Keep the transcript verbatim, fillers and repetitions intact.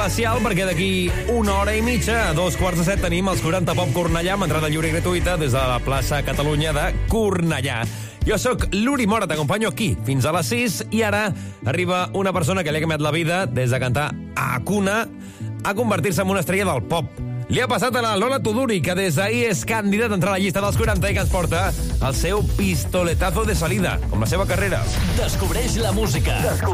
Especial perquè d'aquí una hora i mitja, a dos quarts de set, tenim els quaranta Pop Cornellà amb entrada lliure i gratuïta des de la plaça Catalunya de Cornellà. Jo sóc l'Uri Mora, t'acompanyo aquí fins a les sis i ara arriba una persona que li ha canviat la vida des de cantar a Cuna a convertir-se en una estrella del pop. Li ha passat a la Lola Tuduri, que des d'ahir és candidat a entrar a la llista dels quaranta i que ens porta el seu pistoletazo de salida, com la seva carrera. Descobreix la música.